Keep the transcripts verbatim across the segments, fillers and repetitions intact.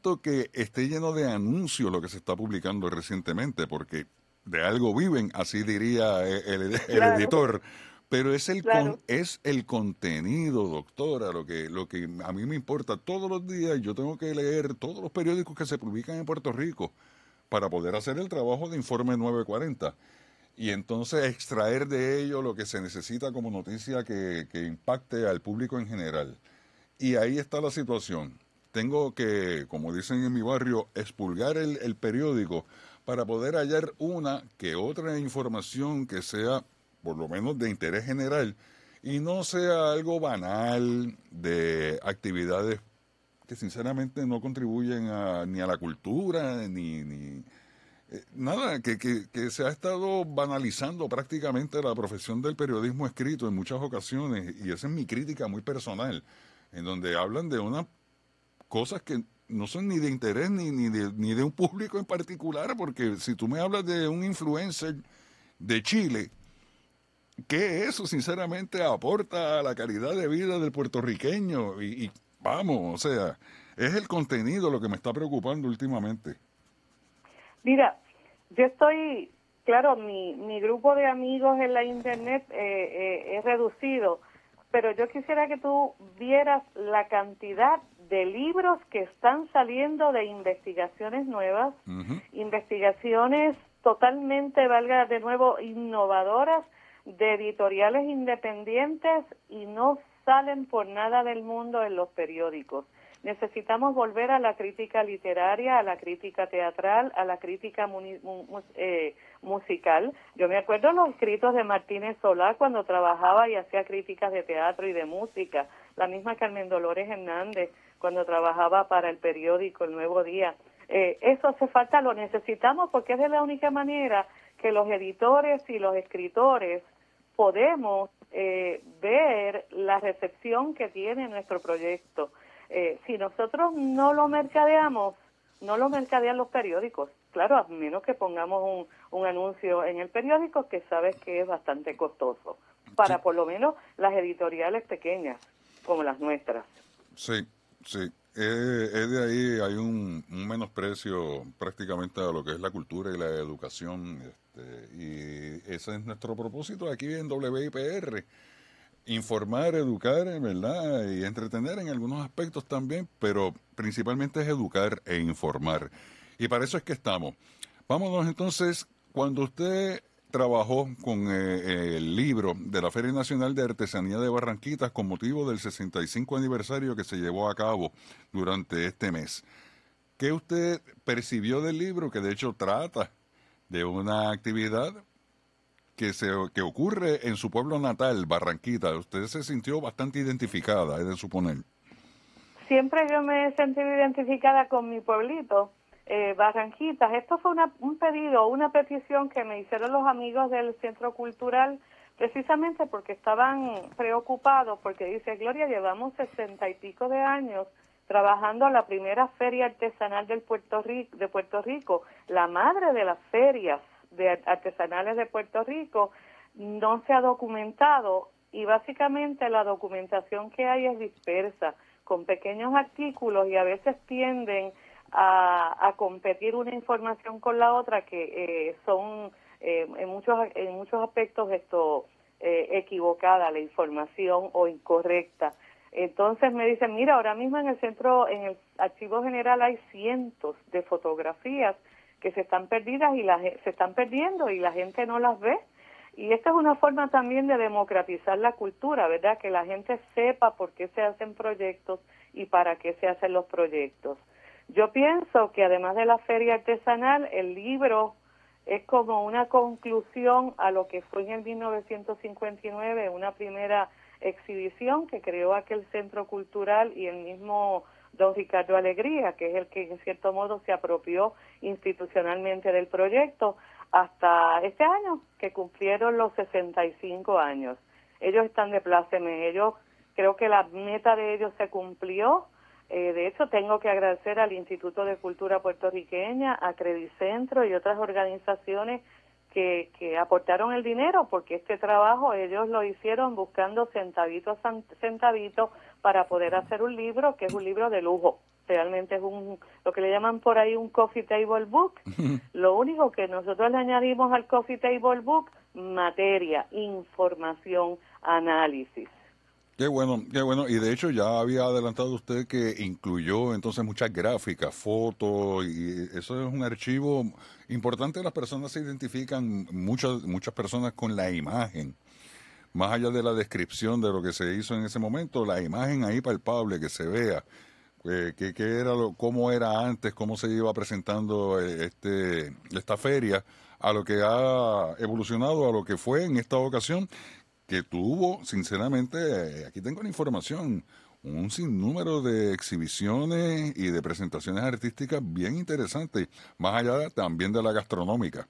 tanto que esté lleno de anuncios lo que se está publicando recientemente, porque de algo viven, así diría el, el- el Claro, editor. Pero es el con, claro. es el contenido, doctora, lo que, lo que a mí me importa. Todos los días yo tengo que leer todos los periódicos que se publican en Puerto Rico para poder hacer el trabajo de Informe nueve cuarenta y entonces extraer de ello lo que se necesita como noticia que, que impacte al público en general. Y ahí está la situación. Tengo que, como dicen en mi barrio, expulgar el, el periódico para poder hallar una que otra información que sea por lo menos de interés general y no sea algo banal de actividades que sinceramente no contribuyen a, ni a la cultura ni, ni eh, nada, que, que, que se ha estado banalizando prácticamente la profesión del periodismo escrito en muchas ocasiones, y esa es mi crítica muy personal, en donde hablan de unas cosas que no son ni de interés ni, ni, de, ni de un público en particular, porque si tú me hablas de un influencer de Chile, ¿qué eso sinceramente aporta a la calidad de vida del puertorriqueño? Y, y vamos, o sea, es el contenido lo que me está preocupando últimamente. Mira, yo estoy, claro, mi, mi grupo de amigos en la internet eh, eh, es reducido, pero yo quisiera que tú vieras la cantidad de libros que están saliendo de investigaciones nuevas, Ujú. investigaciones totalmente, valga de nuevo, innovadoras, de editoriales independientes, y no salen por nada del mundo en los periódicos. Necesitamos volver a la crítica literaria, a la crítica teatral, a la crítica muni, mu, eh, musical. Yo me acuerdo los escritos de Martínez Solá cuando trabajaba y hacía críticas de teatro y de música. La misma Carmen Dolores Hernández cuando trabajaba para el periódico El Nuevo Día. Eh, eso hace falta, lo necesitamos, porque es de la única manera que los editores y los escritores podemos eh, ver la recepción que tiene nuestro proyecto. Eh, si nosotros no lo mercadeamos, no lo mercadean los periódicos. Claro, a menos que pongamos un, un anuncio en el periódico, que sabes que es bastante costoso, Sí, para por lo menos las editoriales pequeñas, como las nuestras. sí, sí. Eh, es de ahí, hay un, un menosprecio prácticamente a lo que es la cultura y la educación. Este, y ese es nuestro propósito aquí en W I P R. Informar, educar, ¿verdad? Y entretener en algunos aspectos también, pero principalmente es educar e informar. Y para eso es que estamos. Vámonos entonces, cuando usted trabajó con eh, el libro de la Feria Nacional de Artesanía de Barranquitas con motivo del sesenta y cinco aniversario que se llevó a cabo durante este mes, ¿qué usted percibió del libro, que de hecho trata de una actividad que se que ocurre en su pueblo natal, Barranquita? Usted se sintió bastante identificada, he de suponer. Siempre yo me he sentido identificada con mi pueblito, eh, Barranquitas. Esto fue una, un pedido, una petición que me hicieron los amigos del Centro Cultural, precisamente porque estaban preocupados, porque dice, Gloria, llevamos sesenta y pico de años trabajando en la primera feria artesanal del Puerto Rico, de Puerto Rico, la madre de las ferias de artesanales de Puerto Rico. No se ha documentado, y básicamente la documentación que hay es dispersa, con pequeños artículos, y a veces tienden a, a competir una información con la otra, que eh, son eh, en muchos en muchos aspectos esto eh, equivocada la información o incorrecta. Entonces me dicen, mira, ahora mismo en el centro, en el archivo general hay cientos de fotografías que se están perdidas y la, se están perdiendo y la gente no las ve. Y esta es una forma también de democratizar la cultura, ¿verdad? Que la gente sepa por qué se hacen proyectos y para qué se hacen los proyectos. Yo pienso que además de la feria artesanal, el libro es como una conclusión a lo que fue en el mil novecientos cincuenta y nueve, una primera exhibición que creó aquel centro cultural, y el mismo don Ricardo Alegría, que es el que en cierto modo se apropió institucionalmente del proyecto, hasta este año, que cumplieron los sesenta y cinco años. Ellos están de pláceme, ellos, creo que la meta de ellos se cumplió. Eh, de hecho, tengo que agradecer al Instituto de Cultura Puertorriqueña, a Credicentro y otras organizaciones que, que aportaron el dinero, porque este trabajo ellos lo hicieron buscando centavito a centavito para poder hacer un libro que es un libro de lujo. realmente es un, lo que le llaman por ahí un coffee table book. Lo único que nosotros le añadimos al coffee table book, materia, información, análisis. Qué bueno, qué bueno. Y de hecho ya había adelantado usted que incluyó entonces muchas gráficas, fotos, y eso es un archivo importante. Las personas se identifican, muchas, muchas personas con la imagen. Más allá de la descripción de lo que se hizo en ese momento, la imagen ahí palpable, que se vea, eh, que, que era lo, cómo era antes, cómo se iba presentando eh, este esta feria, a lo que ha evolucionado, a lo que fue en esta ocasión, que tuvo, sinceramente, eh, aquí tengo la información, un sinnúmero de exhibiciones y de presentaciones artísticas bien interesantes, más allá también de la gastronómica.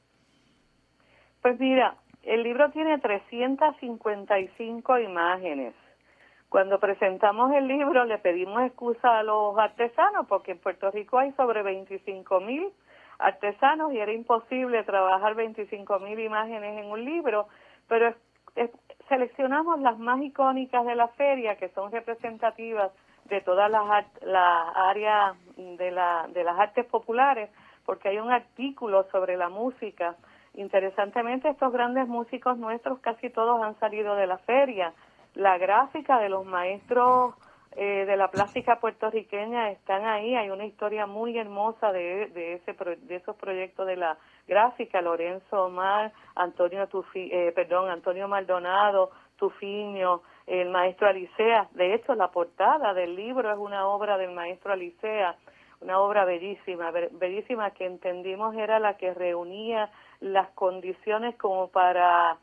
Pues mira, el libro tiene trescientas cincuenta y cinco imágenes. Cuando presentamos el libro le pedimos excusa a los artesanos porque en Puerto Rico hay sobre veinticinco mil artesanos y era imposible trabajar veinticinco mil imágenes en un libro, pero es, es, seleccionamos las más icónicas de la feria, que son representativas de todas las, las áreas de, la, de las artes populares, porque hay un artículo sobre la música. Interesantemente, estos grandes músicos nuestros casi todos han salido de la feria. La gráfica de los maestros eh, de la plástica puertorriqueña están ahí. Hay una historia muy hermosa de, de, ese, de esos proyectos de la gráfica. Lorenzo Omar, Antonio Tufi, eh, perdón, Antonio Maldonado, Tufiño, el maestro Alicea. De hecho, la portada del libro es una obra del maestro Alicea, una obra bellísima, bellísima que entendimos era la que reunía las condiciones como para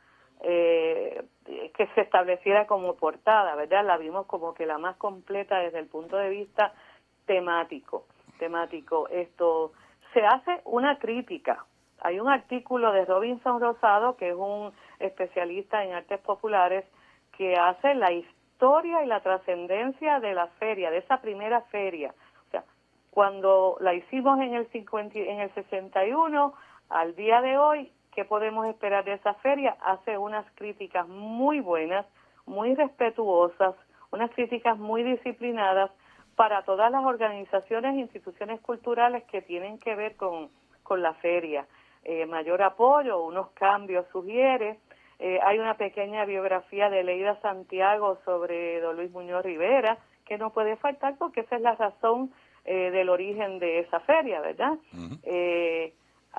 eh, que se estableciera como portada, ¿verdad? La vimos como que la más completa desde el punto de vista temático, temático. Esto se hace una crítica. Hay un artículo de Robinson Rosado, que es un especialista en artes populares, que hace la historia y la trascendencia de la feria, de esa primera feria. O sea, cuando la hicimos en el cincuenta, en el sesenta y uno, al día de hoy, ¿qué podemos esperar de esa feria? Hace unas críticas muy buenas, muy respetuosas, unas críticas muy disciplinadas para todas las organizaciones e instituciones culturales que tienen que ver con, con la feria. Eh, mayor apoyo, unos cambios sugiere. Eh, hay una pequeña biografía de Leida Santiago sobre don Luis Muñoz Rivera, que no puede faltar porque esa es la razón eh, del origen de esa feria, ¿verdad? Uh-huh. Eh,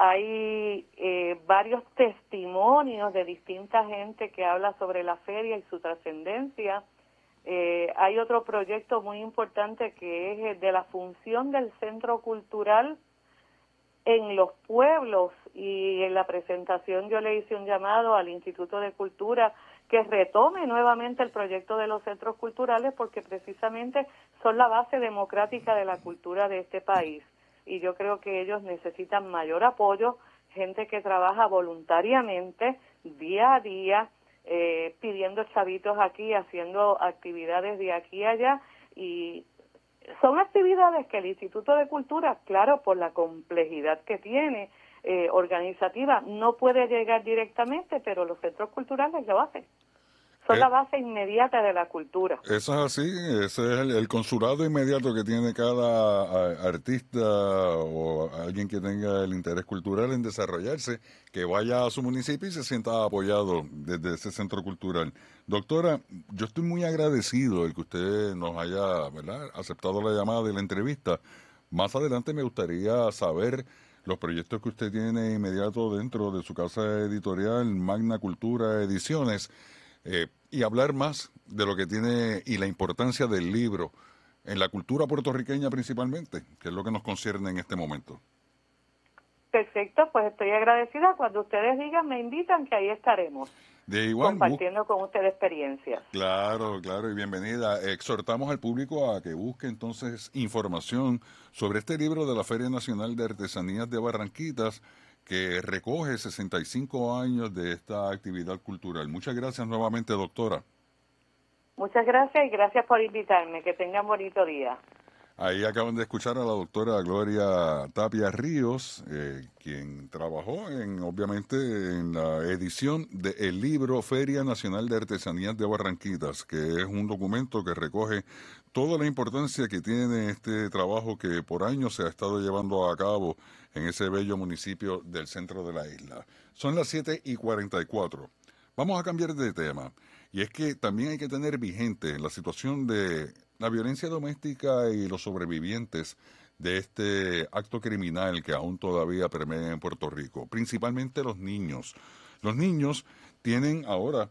Hay eh, varios testimonios de distinta gente que habla sobre la feria y su trascendencia. Eh, hay otro proyecto muy importante que es el de la función del centro cultural en los pueblos, y en la presentación yo le hice un llamado al Instituto de Cultura que retome nuevamente el proyecto de los centros culturales porque precisamente son la base democrática de la cultura de este país. Y yo creo que ellos necesitan mayor apoyo, gente que trabaja voluntariamente, día a día, eh, pidiendo chavitos aquí, haciendo actividades de aquí a allá, y son actividades que el Instituto de Cultura, claro, por la complejidad que tiene eh, organizativa, no puede llegar directamente, pero los centros culturales lo hacen. Son eh, la base inmediata de la cultura. Eso es así, ese es el, el consulado inmediato que tiene cada a, artista o alguien que tenga el interés cultural en desarrollarse, que vaya a su municipio y se sienta apoyado desde ese centro cultural. Doctora, yo estoy muy agradecido el que usted nos haya, ¿verdad?, aceptado la llamada de la entrevista. Más adelante me gustaría saber los proyectos que usted tiene inmediato dentro de su casa editorial, Magna Cultura Ediciones. Eh, y hablar más de lo que tiene y la importancia del libro en la cultura puertorriqueña principalmente, que es lo que nos concierne en este momento. Perfecto, pues estoy agradecida. Cuando ustedes digan, me invitan, que ahí estaremos. De igual, compartiendo con ustedes experiencias. Claro, claro, y bienvenida. Exhortamos al público a que busque entonces información sobre este libro de la Feria Nacional de Artesanías de Barranquitas, que recoge sesenta y cinco años de esta actividad cultural. Muchas gracias nuevamente, doctora. Muchas gracias y gracias por invitarme. Que tengan bonito día. Ahí acaban de escuchar a la doctora Gloria Tapia Ríos, eh, quien trabajó en, obviamente, en la edición del libro Feria Nacional de Artesanías de Barranquitas, que es un documento que recoge toda la importancia que tiene este trabajo que por años se ha estado llevando a cabo en ese bello municipio del centro de la isla. Son las siete y cuarenta y cuatro. Vamos a cambiar de tema. Y es que también hay que tener vigente la situación de la violencia doméstica y los sobrevivientes de este acto criminal que aún todavía permea en Puerto Rico, principalmente los niños. Los niños tienen ahora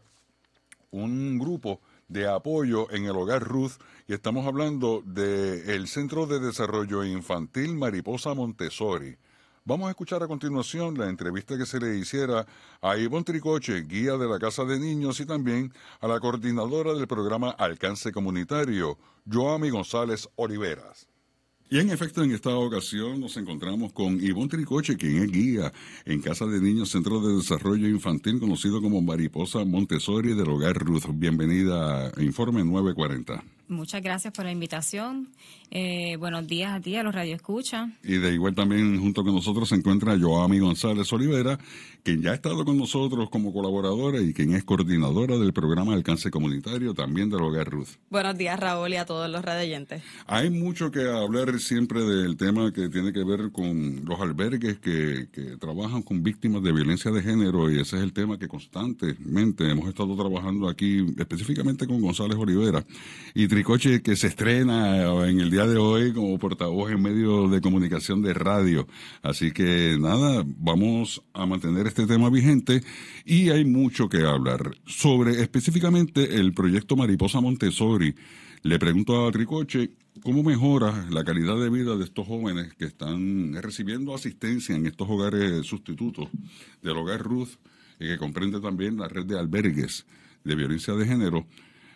un grupo de apoyo en el Hogar Ruth y estamos hablando del Centro de Desarrollo Infantil Mariposa Montessori. Vamos a escuchar a continuación la entrevista que se le hiciera a Ivonne Tricoche, guía de la Casa de Niños, y también a la coordinadora del programa Alcance Comunitario, Joami González Oliveras. Y en efecto, en esta ocasión nos encontramos con Ivonne Tricoche, quien es guía en Casa de Niños, Centro de Desarrollo Infantil, conocido como Mariposa Montessori del Hogar Ruth. Bienvenida a Informe nueve cuarenta. Muchas gracias por la invitación. Eh, buenos días a ti, a los radioescuchas. Y de igual también junto con nosotros se encuentra Joami González Olivera, quien ya ha estado con nosotros como colaboradora y quien es coordinadora del programa Alcance Comunitario, también del Hogar Ruth. Buenos días, Raúl, y a todos los radioyentes. Hay mucho que hablar siempre del tema que tiene que ver con los albergues que, que trabajan con víctimas de violencia de género, y ese es el tema que constantemente hemos estado trabajando aquí, específicamente con González Olivera. Y Tricoche, que se estrena en el día de hoy como portavoz en medios de comunicación de radio. Así que nada, vamos a mantener este tema vigente y hay mucho que hablar. Sobre específicamente el proyecto Mariposa Montessori, le pregunto a Tricoche, ¿cómo mejora la calidad de vida de estos jóvenes que están recibiendo asistencia en estos hogares sustitutos del Hogar Ruth, y que comprende también la red de albergues de violencia de género?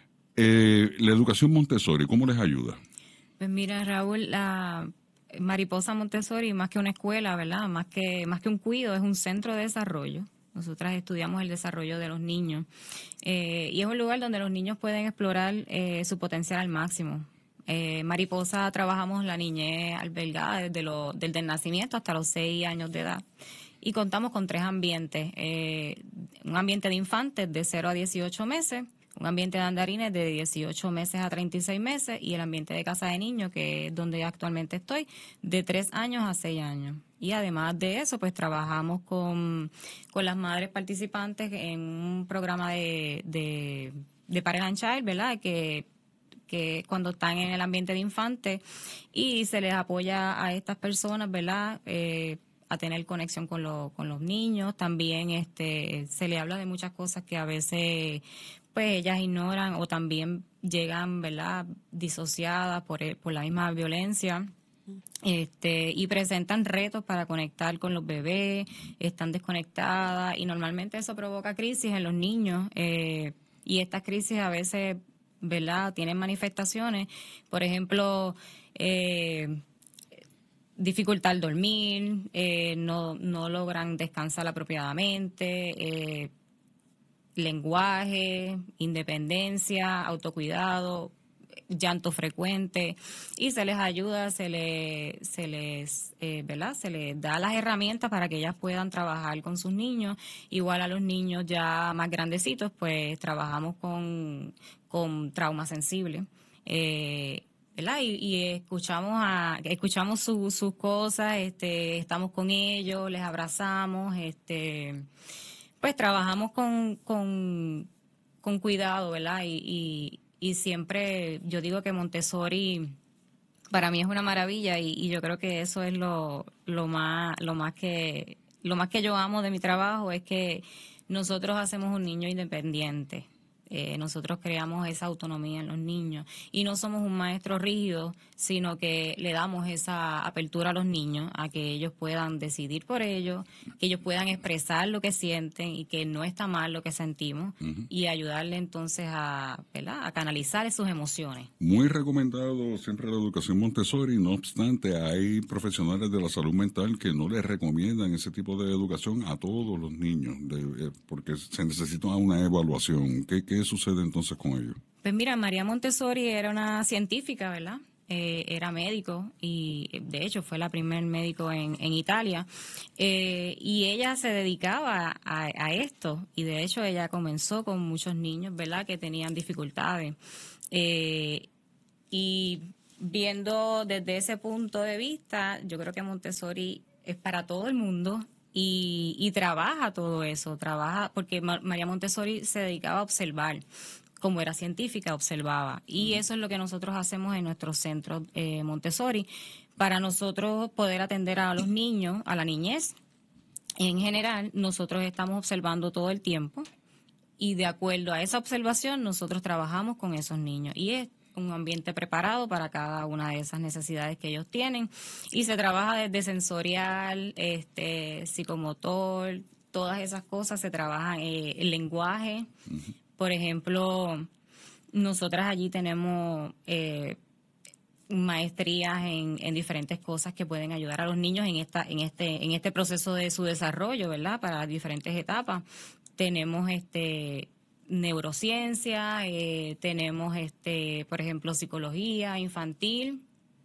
Eh, la educación Montessori, ¿cómo les ayuda? Pues mira, Raúl, la Mariposa Montessori, más que una escuela, ¿verdad? Más que, más que un cuido, es un centro de desarrollo. Nosotras estudiamos el desarrollo de los niños. Eh, y es un lugar donde los niños pueden explorar eh, su potencial al máximo. Eh, Mariposa trabajamos la niñez albergada desde, lo, desde el nacimiento hasta los seis años de edad. Y contamos con tres ambientes. Eh, un ambiente de infantes de cero a dieciocho meses, un ambiente de andarines de dieciocho meses a treinta y seis meses y el ambiente de casa de niños, que es donde actualmente estoy, de tres años a seis años. Y además de eso, pues trabajamos con, con las madres participantes en un programa de, de, de Parent and Child, ¿verdad? Que que cuando están en el ambiente de infantes y se les apoya a estas personas, ¿verdad? Eh, a tener conexión con, lo, con los niños. También este se le habla de muchas cosas que a veces pues ellas ignoran o también llegan, ¿verdad?, disociadas por, el, por la misma violencia. Este, y presentan retos para conectar con los bebés, están desconectadas y normalmente eso provoca crisis en los niños eh, y estas crisis a veces, ¿verdad?, tienen manifestaciones, por ejemplo, eh, dificultad al dormir, eh, no, no logran descansar apropiadamente, eh, lenguaje, independencia, autocuidado, llanto frecuente, y se les ayuda, se les, se les, eh, ¿verdad? Se les da las herramientas para que ellas puedan trabajar con sus niños. Igual a los niños ya más grandecitos, pues trabajamos con, con trauma sensible. Eh, ¿verdad? Y, y escuchamos a, escuchamos su, sus cosas, este, estamos con ellos, les abrazamos, este, pues trabajamos con, con, con cuidado, ¿verdad? Y, y, y siempre yo digo que Montessori para mí es una maravilla y, y yo creo que eso es lo, lo más, lo más que, lo más que yo amo de mi trabajo, es que nosotros hacemos un niño independiente. Eh, nosotros creamos esa autonomía en los niños y no somos un maestro rígido, sino que le damos esa apertura a los niños a que ellos puedan decidir por ellos, que ellos puedan expresar lo que sienten y que no está mal lo que sentimos, uh-huh. y ayudarle entonces a, ¿verdad?, a canalizar sus emociones. Muy recomendado siempre la educación Montessori, no obstante hay profesionales de la salud mental que no les recomiendan ese tipo de educación a todos los niños, de, porque se necesita una evaluación. ¿Qué, qué ¿Qué sucede entonces con ellos? Pues mira, María Montessori era una científica, ¿verdad? eh, era médico y de hecho fue la primer médico en, en Italia, eh, y ella se dedicaba a, a esto y de hecho ella comenzó con muchos niños, ¿verdad?, que tenían dificultades. Eh, y viendo desde ese punto de vista, yo creo que Montessori es para todo el mundo. Y, y trabaja todo eso, trabaja, porque Ma- María Montessori se dedicaba a observar, como era científica, observaba. Y eso es lo que nosotros hacemos en nuestros centros eh, Montessori, para nosotros poder atender a los niños, a la niñez. En general, nosotros estamos observando todo el tiempo y de acuerdo a esa observación, nosotros trabajamos con esos niños. Y es un ambiente preparado para cada una de esas necesidades que ellos tienen y se trabaja desde sensorial, este, psicomotor, todas esas cosas se trabajan, eh, el lenguaje. Uh-huh. Por ejemplo, nosotras allí tenemos eh, maestrías en, en diferentes cosas que pueden ayudar a los niños en esta, en este, en este proceso de su desarrollo, ¿verdad? Para las diferentes etapas. Tenemos este neurociencia, eh, tenemos, este, por ejemplo, psicología infantil,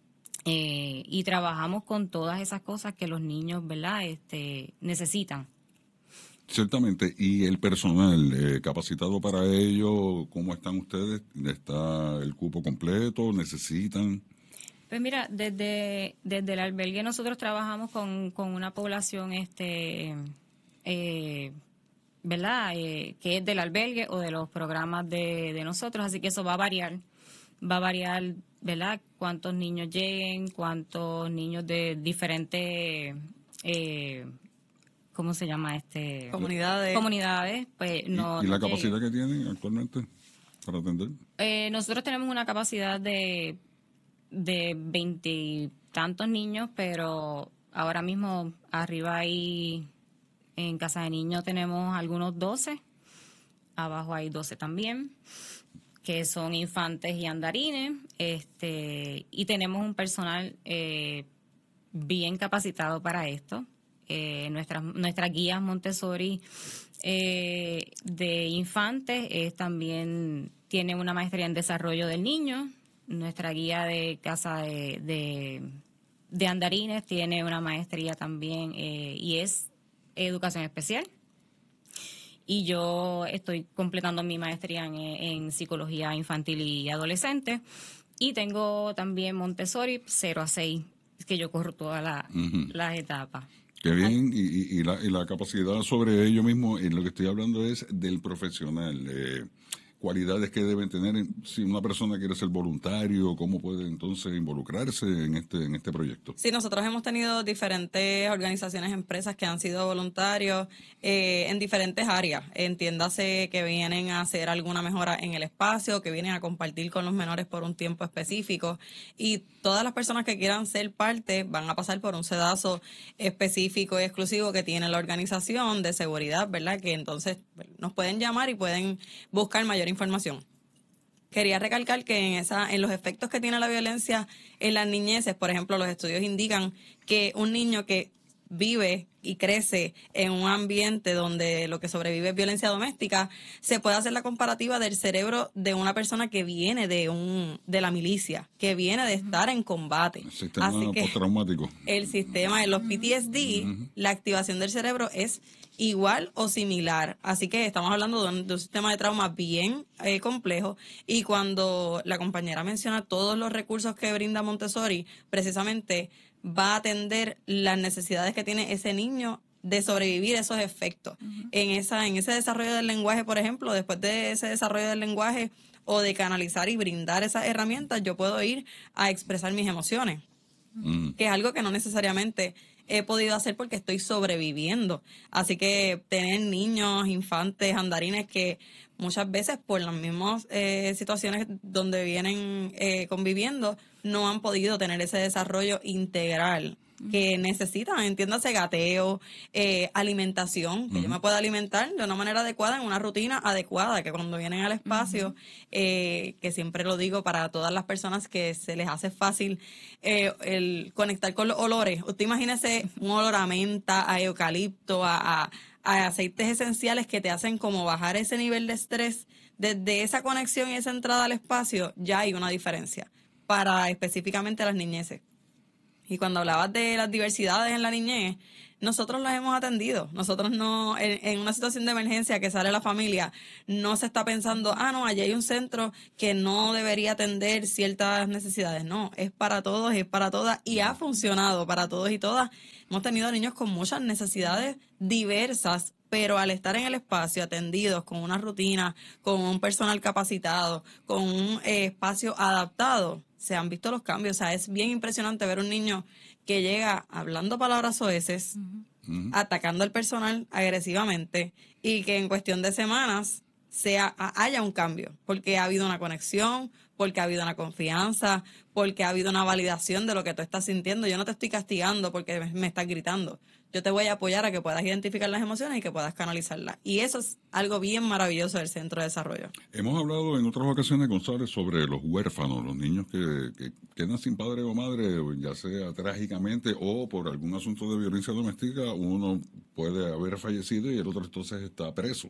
eh, y trabajamos con todas esas cosas que los niños, ¿verdad?, este, necesitan. Ciertamente. ¿Y el personal eh, capacitado para ello, cómo están ustedes? ¿Está el cupo completo? ¿Necesitan? Pues mira, desde, desde el albergue nosotros trabajamos con, con una población, este, eh, ¿verdad?, Eh, que es del albergue o de los programas de, de nosotros, así que eso va a variar, va a variar, ¿verdad?, cuántos niños lleguen, cuántos niños de diferentes, eh, ¿cómo se llama? este Comunidades. Comunidades, pues no. ¿Y, y la no capacidad lleguen. que tienen actualmente para atender? Eh, nosotros tenemos una capacidad de de veintitantos niños, pero ahora mismo arriba hay, en Casa de Niños tenemos algunos doce, abajo hay doce también, que son infantes y andarines, este, y tenemos un personal eh, bien capacitado para esto. Eh, nuestras, nuestras guías Montessori eh, de infantes es también tiene una maestría en desarrollo del niño. Nuestra guía de casa de, de, de andarines tiene una maestría también eh, y es educación especial. Y yo estoy completando mi maestría en, en psicología infantil y adolescente. Y tengo también Montessori cero a seis, que yo corro todas la, uh-huh. las etapas. Qué bien, y, y, y, la, y la capacidad sobre ello mismo, en lo que estoy hablando es del profesional. Eh, cualidades que deben tener si una persona quiere ser voluntario, cómo puede entonces involucrarse en este en este proyecto. Sí, nosotros hemos tenido diferentes organizaciones, empresas que han sido voluntarios eh, en diferentes áreas. Entiéndase que vienen a hacer alguna mejora en el espacio, que vienen a compartir con los menores por un tiempo específico, y todas las personas que quieran ser parte van a pasar por un sedazo específico y exclusivo que tiene la organización de seguridad, ¿verdad? Que entonces nos pueden llamar y pueden buscar mayor información. Quería recalcar que en esa, en los efectos que tiene la violencia en las niñeces, por ejemplo, los estudios indican que un niño que vive y crece en un ambiente donde lo que sobrevive es violencia doméstica, se puede hacer la comparativa del cerebro de una persona que viene de un de la milicia, que viene de estar en combate. El sistema Así que postraumático. El sistema de los P T S D, uh-huh. la activación del cerebro es igual o similar. Así que estamos hablando de un, de un sistema de trauma bien eh, complejo, y cuando la compañera menciona todos los recursos que brinda Montessori, precisamente va a atender las necesidades que tiene ese niño de sobrevivir esos efectos. Uh-huh. En esa, en ese desarrollo del lenguaje, por ejemplo, después de ese desarrollo del lenguaje o de canalizar y brindar esas herramientas, yo puedo ir a expresar mis emociones, uh-huh. que es algo que no necesariamente he podido hacer porque estoy sobreviviendo. Así que tener niños, infantes, andarines que muchas veces por las mismas eh, situaciones donde vienen eh, conviviendo no han podido tener ese desarrollo integral que necesitan, entiéndase, gateo, eh, alimentación, que uh-huh. yo me pueda alimentar de una manera adecuada, en una rutina adecuada, que cuando vienen al espacio, uh-huh. eh, que siempre lo digo para todas las personas que se les hace fácil eh, el conectar con los olores. Usted imagínese un olor a menta, a eucalipto, a, a, a aceites esenciales que te hacen como bajar ese nivel de estrés. Desde esa conexión y esa entrada al espacio ya hay una diferencia. para específicamente las niñeces. Y cuando hablabas de las diversidades en la niñez, nosotros las hemos atendido. Nosotros no, en, en una situación de emergencia que sale la familia, no se está pensando, ah, no, allí hay un centro que no debería atender ciertas necesidades. No, es para todos, es para todas y ha funcionado para todos y todas. Hemos tenido niños con muchas necesidades diversas, pero al estar en el espacio atendidos con una rutina, con un personal capacitado, con un eh, espacio adaptado, se han visto los cambios. O sea, es bien impresionante ver un niño que llega hablando palabras soeces, uh-huh. atacando al personal agresivamente y que en cuestión de semanas sea, haya un cambio, porque ha habido una conexión, porque ha habido una confianza, porque ha habido una validación de lo que tú estás sintiendo. Yo no te estoy castigando porque me, me estás gritando. Yo te voy a apoyar a que puedas identificar las emociones y que puedas canalizarlas. Y eso es algo bien maravilloso del Centro de Desarrollo. Hemos hablado en otras ocasiones, González, sobre los huérfanos, los niños que, que quedan sin padre o madre, ya sea trágicamente o por algún asunto de violencia doméstica. Uno puede haber fallecido y el otro entonces está preso,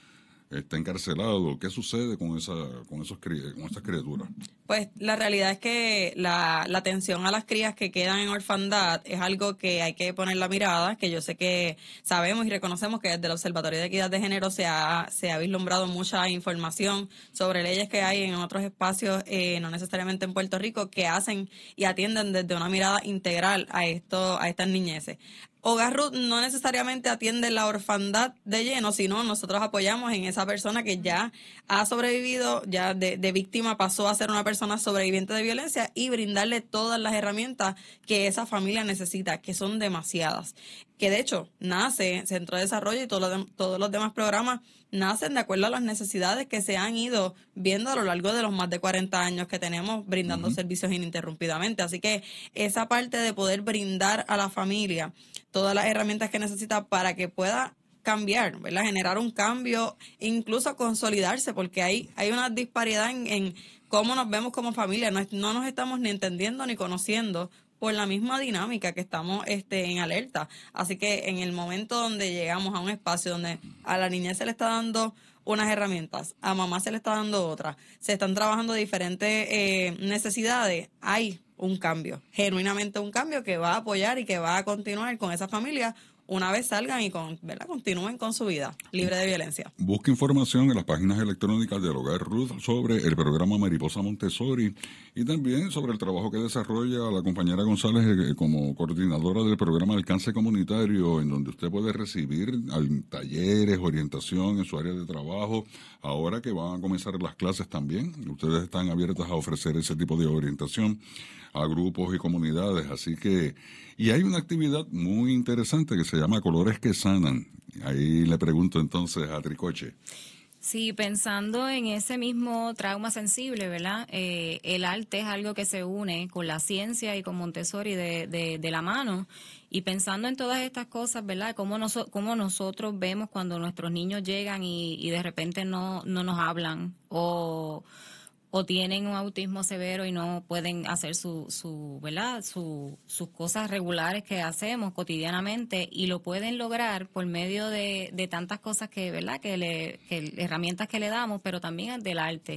está encarcelado. ¿Qué sucede con esa con esos con esas criaturas? Pues la realidad es que la, la atención a las crías que quedan en orfandad es algo que hay que poner la mirada, que yo sé que sabemos y reconocemos que desde el Observatorio de Equidad de Género se ha, se ha vislumbrado mucha información sobre leyes que hay en otros espacios, eh, no necesariamente en Puerto Rico, que hacen y atienden desde una mirada integral a esto, a estas niñeces. Hogar Ruth no necesariamente atiende la orfandad de lleno, sino nosotros apoyamos en esa persona que ya ha sobrevivido, ya de, de víctima pasó a ser una persona sobreviviente de violencia y brindarle todas las herramientas que esa familia necesita, que son demasiadas. Que de hecho nace Centro de Desarrollo y todo lo de, todos los demás programas nacen de acuerdo a las necesidades que se han ido viendo a lo largo de los más de cuarenta años que tenemos brindando uh-huh. servicios ininterrumpidamente. Así que esa parte de poder brindar a la familia todas las herramientas que necesita para que pueda cambiar, ¿verdad? Generar un cambio, incluso consolidarse, porque hay, hay una disparidad en, en cómo nos vemos como familia. No, no nos estamos ni entendiendo ni conociendo por la misma dinámica que estamos este, en alerta. Así que en el momento donde llegamos a un espacio donde a la niña se le está dando unas herramientas, a mamá se le está dando otras, se están trabajando diferentes eh, necesidades, hay un cambio, genuinamente un cambio que va a apoyar y que va a continuar con esa familia una vez salgan y con, ¿verdad? Continúen con su vida libre de violencia. Busca información en las páginas electrónicas del Hogar Ruth sobre el programa Mariposa Montessori y también sobre el trabajo que desarrolla la compañera González como coordinadora del programa Alcance Comunitario, en donde usted puede recibir talleres, orientación en su área de trabajo. Ahora que van a comenzar las clases también, ustedes están abiertas a ofrecer ese tipo de orientación a grupos y comunidades, así que, y hay una actividad muy interesante que se llama Colores que Sanan. Ahí le pregunto entonces a Tricoche. Sí, pensando en ese mismo trauma sensible, ¿verdad? Eh, el arte es algo que se une con la ciencia y con Montessori de, de, de la mano. Y pensando en todas estas cosas, ¿verdad? Cómo, noso- cómo nosotros vemos cuando nuestros niños llegan y, y de repente no, no nos hablan o... o tienen un autismo severo y no pueden hacer su, su ¿verdad? Su, sus cosas regulares que hacemos cotidianamente y lo pueden lograr por medio de, de tantas cosas que, ¿verdad? Que le, que herramientas que le damos, pero también del arte.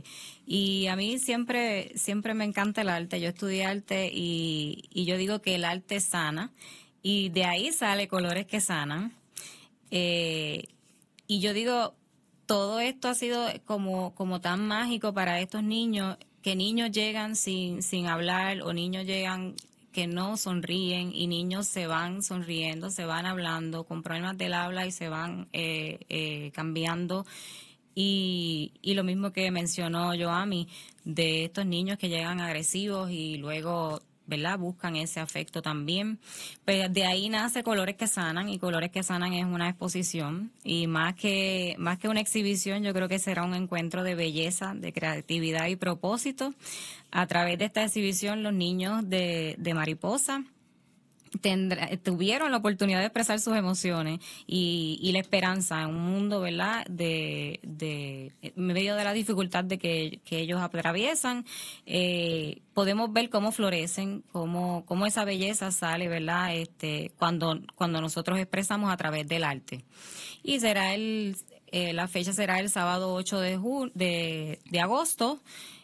Y a mí siempre, siempre me encanta el arte. Yo estudié arte y, y yo digo que el arte sana y de ahí sale Colores que Sanan. Eh, y yo digo, todo esto ha sido como, como tan mágico para estos niños, que niños llegan sin, sin hablar o niños llegan que no sonríen y niños se van sonriendo, se van hablando con problemas del habla y se van eh, eh, cambiando. Y, y lo mismo que mencionó Joami, de estos niños que llegan agresivos y luego, ¿verdad? Buscan ese afecto también. Pues de ahí nace Colores que Sanan, y Colores que Sanan es una exposición y más que más que una exhibición, yo creo que será un encuentro de belleza, de creatividad y propósito. A través de esta exhibición, los niños de, de Mariposa Tendrá, tuvieron la oportunidad de expresar sus emociones y, y la esperanza en un mundo, ¿verdad?, de, de en medio de la dificultad de que, que ellos atraviesan. Eh, podemos ver cómo florecen, cómo, cómo esa belleza sale, ¿verdad?, este, cuando, cuando nosotros expresamos a través del arte. Y será el, eh, la fecha será el sábado ocho de, ju- de, de agosto.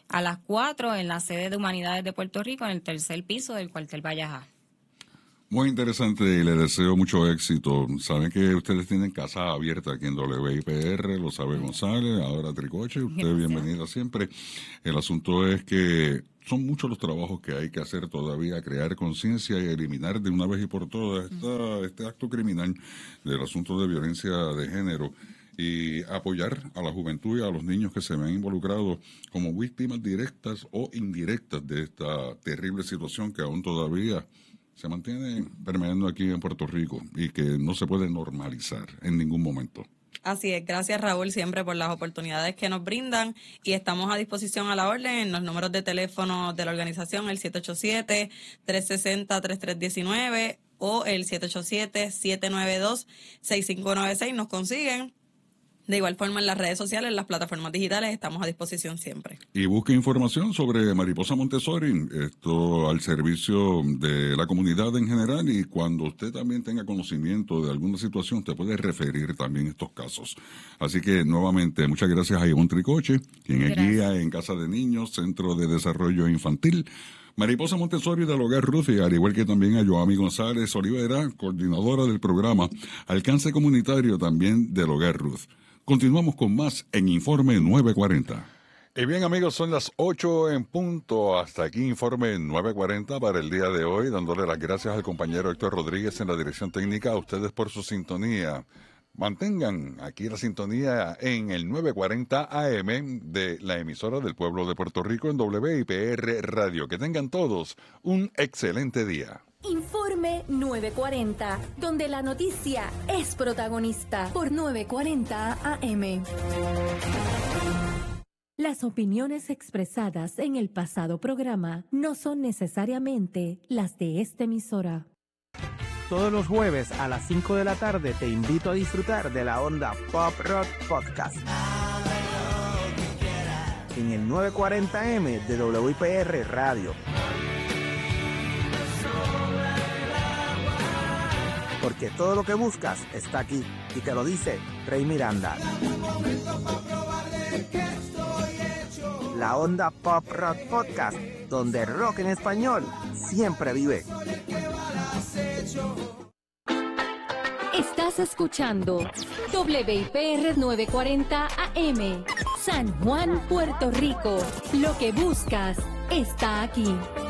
a las cuatro en la sede de Humanidades de Puerto Rico, en el tercer piso del cuartel Vallajá. Muy interesante y le deseo mucho éxito. Saben que ustedes tienen casa abierta aquí en W I P R, lo sabe González, ahora Tricoche, usted es bienvenida siempre. El asunto es que son muchos los trabajos que hay que hacer todavía, crear conciencia y eliminar de una vez y por todas esta, este acto criminal del asunto de violencia de género y apoyar a la juventud y a los niños que se ven involucrados como víctimas directas o indirectas de esta terrible situación que aún todavía se mantiene permeando aquí en Puerto Rico y que no se puede normalizar en ningún momento. Así es, gracias Raúl siempre por las oportunidades que nos brindan y estamos a disposición a la orden en los números de teléfono de la organización, el siete ocho siete, tres seis cero, tres tres uno nueve o el siete ocho siete, siete nueve dos, seis cinco nueve seis, nos consiguen. De igual forma en las redes sociales, en las plataformas digitales, estamos a disposición siempre. Y busque información sobre Mariposa Montessori, esto al servicio de la comunidad en general, y cuando usted también tenga conocimiento de alguna situación, usted puede referir también estos casos. Así que nuevamente, muchas gracias a Ivonne Tricoche, quien es guía en Casa de Niños, Centro de Desarrollo Infantil, Mariposa Montessori del Hogar Ruth, y al igual que también a Joami González Olivera, coordinadora del programa Alcance Comunitario también del Hogar Ruth. Continuamos con más en Informe nueve cuarenta. Y bien amigos, son las ocho en punto. Hasta aquí Informe nueve cuarenta para el día de hoy, dándole las gracias al compañero Héctor Rodríguez en la dirección técnica, a ustedes por su sintonía. Mantengan aquí la sintonía en el nueve cuarenta A M de la emisora del pueblo de Puerto Rico en W I P R Radio. Que tengan todos un excelente día. Informe nueve cuarenta, donde la noticia es protagonista por nueve cuarenta A M. Las opiniones expresadas en el pasado programa no son necesariamente las de esta emisora. Todos los jueves a las cinco de la tarde te invito a disfrutar de la onda Pop Rock Podcast en el nueve cuarenta A M de W I P R Radio. Porque todo lo que buscas está aquí, y te lo dice Rey Miranda. La onda Pop Rock Podcast, donde rock en español siempre vive. Estás escuchando W I P R nueve cuarenta A M, San Juan, Puerto Rico. Lo que buscas está aquí.